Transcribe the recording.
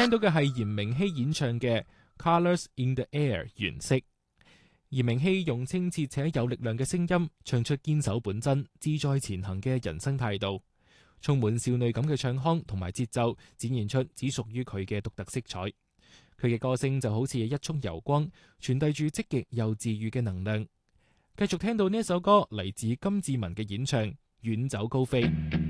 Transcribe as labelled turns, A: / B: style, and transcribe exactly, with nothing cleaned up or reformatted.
A: 聽到嘅係嚴明熙演唱嘅 Colours in the Air 原色。嚴明熙用清澈且有力量嘅聲音，唱出堅守本真、志在前行嘅人生態度，充滿少女感嘅唱腔同埋節奏，展現出只屬於佢嘅獨特色彩。佢嘅歌聲就好似一束柔光，傳遞住積極又治愈嘅能量。繼續聽到呢一首歌，嚟自金志文嘅演唱《遠走高飛》。